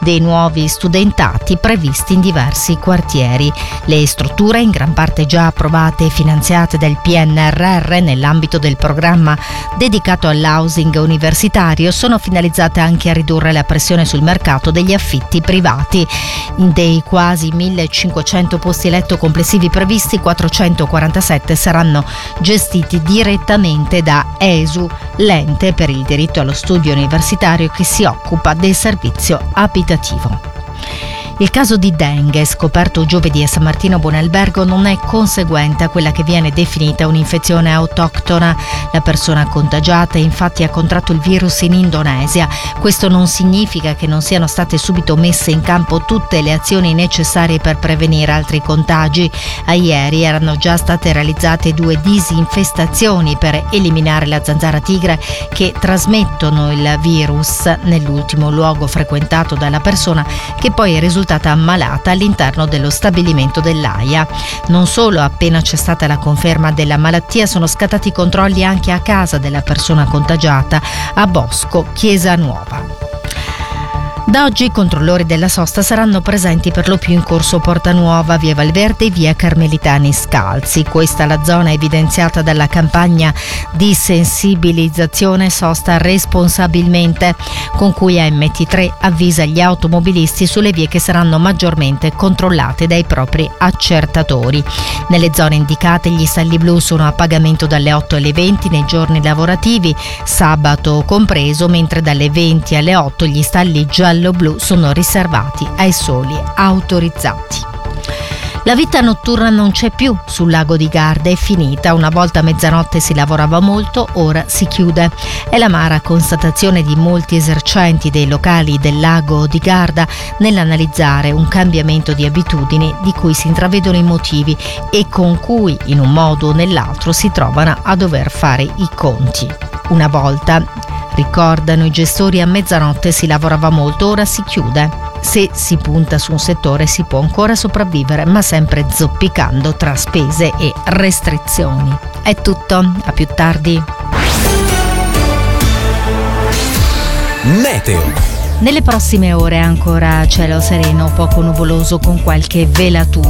dei nuovi studentati previsti in diversi quartieri. Le strutture, in gran parte già approvate e finanziate del PNRR nell'ambito del programma dedicato all'housing universitario, sono finalizzate anche a ridurre la pressione sul mercato degli affitti privati. Dei quasi 1.500 posti letto complessivi previsti, 447 saranno gestiti direttamente da ESU, l'ente per il diritto allo studio universitario che si occupa del servizio abitativo. Il caso di dengue scoperto giovedì a San Martino Buonalbergo non è conseguente a quella che viene definita un'infezione autoctona. La persona contagiata infatti ha contratto il virus in Indonesia. Questo non significa che non siano state subito messe in campo tutte le azioni necessarie per prevenire altri contagi. A ieri erano già state realizzate 2 disinfestazioni per eliminare la zanzara tigre che trasmettono il virus nell'ultimo luogo frequentato dalla persona, che poi è risultata ammalata all'interno dello stabilimento dell'AIA. Non solo, appena c'è stata la conferma della malattia, sono scattati i controlli anche a casa della persona contagiata a Bosco, Chiesa Nuova. Da oggi i controllori della sosta saranno presenti per lo più in corso Porta Nuova, via Valverde e via Carmelitani Scalzi. Questa è la zona evidenziata dalla campagna di sensibilizzazione Sosta responsabilmente, con cui AMT3 avvisa gli automobilisti sulle vie che saranno maggiormente controllate dai propri accertatori. Nelle zone indicate gli stalli blu sono a pagamento dalle 8 alle 20 nei giorni lavorativi, sabato compreso, mentre dalle 20 alle 8 gli stalli giallo-blu sono riservati ai soli autorizzati. La vita notturna non c'è più sul lago di Garda, è finita. Una volta a mezzanotte si lavorava molto, ora si chiude. È l'amara constatazione di molti esercenti dei locali del lago di Garda nell'analizzare un cambiamento di abitudini di cui si intravedono i motivi e con cui in un modo o nell'altro si trovano a dover fare i conti. Una volta, ricordano i gestori, a mezzanotte si lavorava molto, ora si chiude. Se si punta su un settore si può ancora sopravvivere, ma sempre zoppicando tra spese e restrizioni. È tutto, a più tardi. Meteo. Nelle prossime ore ancora cielo sereno, poco nuvoloso con qualche velatura.